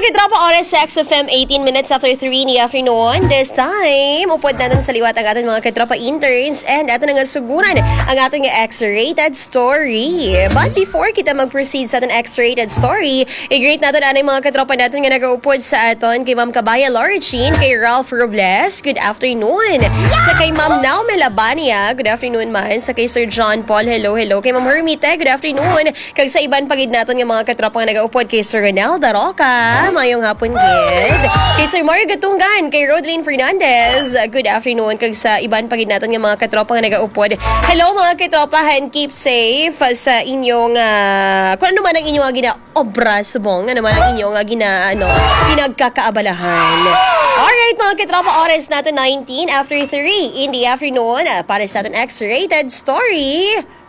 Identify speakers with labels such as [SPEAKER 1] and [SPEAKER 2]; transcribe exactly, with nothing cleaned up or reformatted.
[SPEAKER 1] Kitropa, oras sa X F M, eighteen minutes after three in the afternoon. This time, upod natin sa liwat ang ating mga Kitropa interns and ato na nga suguran ang ating X-rated story. But before kita mag-proceed sa ating X-rated story, i-greet natin ang mga Kitropa natin nga nag-upod sa aton kay Ma'am Cabaya Lorchin, kay Ralph Robles, good afternoon. Sa kay Ma'am Naumel Labania, good afternoon man. Sa kay Sir John Paul, hello, hello. Kay Ma'am Hermite, good afternoon. Kag sa iban pagid natin nga mga Kitropa nga nag-upod kay Sir Ronel Daroca, mayong hapon gid. Kay Sir Mario Gatunggan, kay Rodeline Fernandez, good afternoon. Kag sa iban pagid natin nga mga katropa nga nag-upod. Hello mga katropa, and keep safe sa inyong uh, kung ano man ang inyong gina-obra subong, ano man ang inyong gina ano, pinagkakaabalahan. Alright mga katropa, oras natin nineteen after three in the afternoon uh, para sa ating X-rated story.